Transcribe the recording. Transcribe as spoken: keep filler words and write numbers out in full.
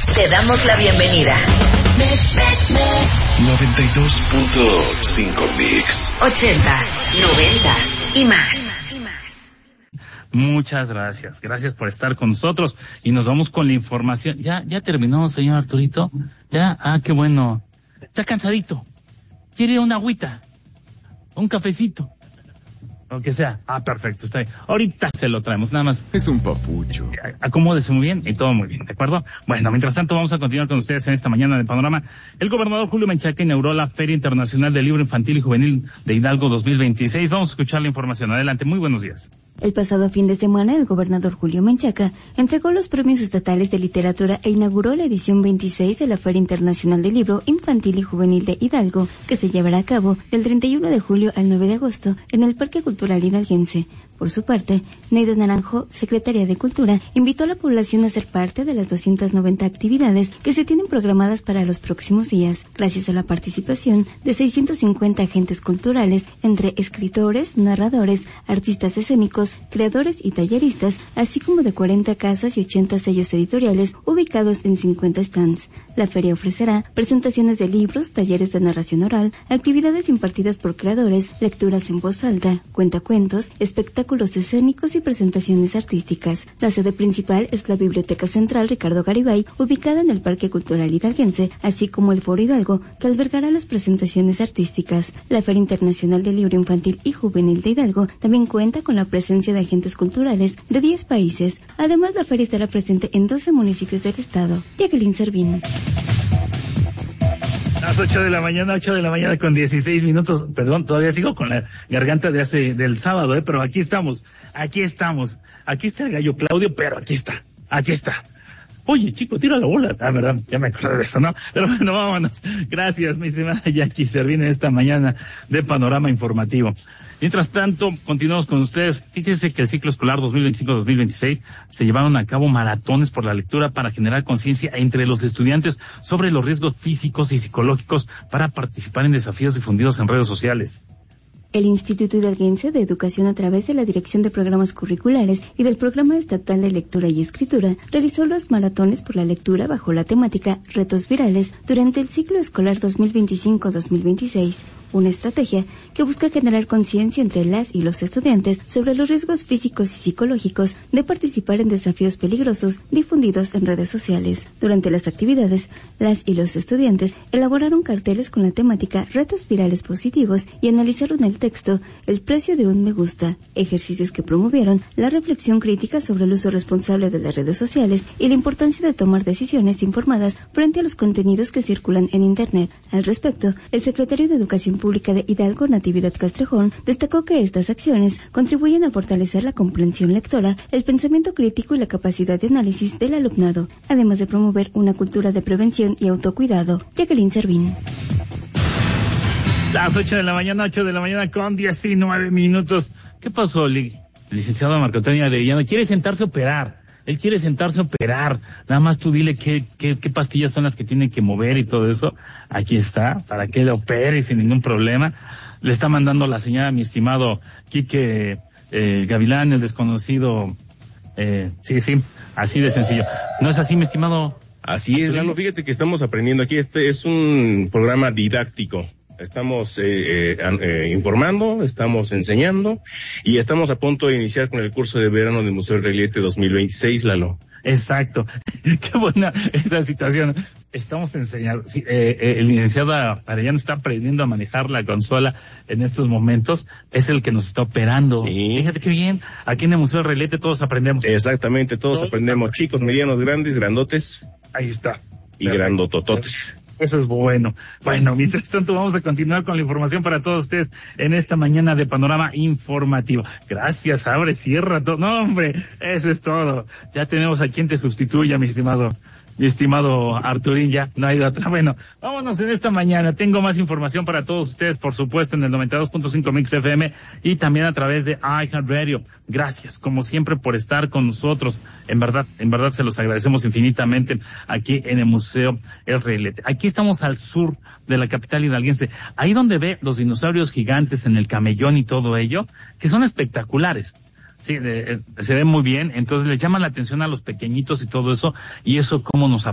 Te damos la bienvenida. noventa y dos punto cinco Mix. Ochentas, noventas y más. Muchas gracias. Gracias por estar con nosotros. Y nos vamos con la información. ¿Ya, ya terminó, señor Arturito? ¿Ya? Ah, qué bueno. ¿Está cansadito? ¿Quiere una agüita? ¿Un cafecito? Lo que sea. Ah, perfecto, está bien. Ahorita se lo traemos, nada más. Es un papucho. Acomódese muy bien y todo muy bien, ¿de acuerdo? Bueno, mientras tanto vamos a continuar con ustedes en esta mañana de Panorama. El gobernador Julio Menchaca inauguró la Feria Internacional del Libro Infantil y Juvenil de Hidalgo dos mil veintiséis. Vamos a escuchar la información. Adelante, muy buenos días. El pasado fin de semana, el gobernador Julio Menchaca entregó los premios estatales de literatura e inauguró la edición veintiséis de la Feria Internacional del Libro Infantil y Juvenil de Hidalgo, que se llevará a cabo del treinta y uno de julio al nueve de agosto en el Parque Cultural Hidalguense. Por su parte, Neida Naranjo, secretaria de Cultura, invitó a la población a ser parte de las doscientas noventa actividades que se tienen programadas para los próximos días, gracias a la participación de seiscientos cincuenta agentes culturales, entre escritores, narradores, artistas escénicos, creadores y talleristas, así como de cuarenta casas y ochenta sellos editoriales ubicados en cincuenta stands. La feria ofrecerá presentaciones de libros, talleres de narración oral, actividades impartidas por creadores, lecturas en voz alta, cuentacuentos, espectáculos escénicos y presentaciones artísticas. La sede principal es la Biblioteca Central Ricardo Garibay, ubicada en el Parque Cultural Hidalguense, así como el Foro Hidalgo, que albergará las presentaciones artísticas. La Feria Internacional del Libro Infantil y Juvenil de Hidalgo también cuenta con la presencia de agentes culturales de diez países. Además, la feria estará presente en doce municipios del estado. Jacqueline Servín. Las ocho de la mañana, ocho de la mañana con dieciséis minutos. Perdón, todavía sigo con la garganta de hace, del sábado, eh, pero aquí estamos, aquí estamos. Aquí está el gallo Claudio, pero aquí está, aquí está. Oye, chico, tira la bola. Ah, verdad, ya me acordé de eso, ¿no? Pero bueno, vámonos. Gracias, mi estimada Jackie Servín, esta mañana de Panorama Informativo. Mientras tanto, continuamos con ustedes. Fíjense que el ciclo escolar dos mil veinticinco dos mil veintiséis se llevaron a cabo maratones por la lectura para generar conciencia entre los estudiantes sobre los riesgos físicos y psicológicos para participar en desafíos difundidos en redes sociales. El Instituto Hidalguense de Educación, a través de la Dirección de Programas Curriculares y del Programa Estatal de Lectura y Escritura, realizó los maratones por la lectura bajo la temática Retos Virales durante el ciclo escolar dos mil veinticinco dos mil veintiséis. Una estrategia que busca generar conciencia entre las y los estudiantes sobre los riesgos físicos y psicológicos de participar en desafíos peligrosos difundidos en redes sociales. Durante las actividades, las y los estudiantes elaboraron carteles con la temática Retos Virales Positivos y analizaron el texto El precio de un me gusta, ejercicios que promovieron la reflexión crítica sobre el uso responsable de las redes sociales y la importancia de tomar decisiones informadas frente a los contenidos que circulan en Internet. Al respecto, el secretario de Educación Pública de Hidalgo, Natividad Castrejón, destacó que estas acciones contribuyen a fortalecer la comprensión lectora, el pensamiento crítico y la capacidad de análisis del alumnado, además de promover una cultura de prevención y autocuidado. Jacqueline Servín. Las ocho de la mañana, ocho de la mañana con diecinueve minutos. ¿Qué pasó, li- licenciado Marco Antonio Arellano? ¿Quiere sentarse a operar? Él quiere sentarse a operar. Nada más tú dile qué, qué, qué pastillas son las que tiene que mover y todo eso. Aquí está, para que le opere sin ningún problema. Le está mandando la señal a mi estimado Quique eh, Gavilán, el desconocido. Eh, sí, sí, así de sencillo. ¿No es así, mi estimado? Así es, Lalo. Fíjate que estamos aprendiendo aquí. Este es un programa didáctico. Estamos eh, eh, eh, informando, estamos enseñando y estamos a punto de iniciar con el curso de verano del Museo del Reglete dos mil veintiséis, Lalo. Exacto. Qué buena esa situación. Estamos enseñando. Sí, eh, eh, el licenciado Arellano está aprendiendo a manejar la consola en estos momentos. Es el que nos está operando. Sí. Fíjate qué bien. Aquí en el Museo del Reglete todos aprendemos. Exactamente, todos, Todos aprendemos. aprendemos. Chicos, medianos, grandes, grandotes Ahí está. y Perfecto. grandotototes. Eso es bueno. Bueno, mientras tanto vamos a continuar con la información para todos ustedes en esta mañana de Panorama Informativo. Gracias, abre, cierra todo. No, hombre, eso es todo. Ya tenemos a quien te sustituya, mi estimado. Mi estimado Arturín, ya no hay de otra. Bueno, vámonos en esta mañana. Tengo más información para todos ustedes, por supuesto, en el noventa y dos punto cinco Mix F M y también a través de iHeartRadio. Gracias, como siempre, por estar con nosotros. En verdad, en verdad se los agradecemos infinitamente aquí en el Museo El Reglete. Aquí estamos al sur de la capital hidalguense. Ahí donde ve los dinosaurios gigantes en el camellón y todo ello, que son espectaculares. Sí, de, de, se ve muy bien, entonces le llama la atención a los pequeñitos y todo eso, y eso cómo nos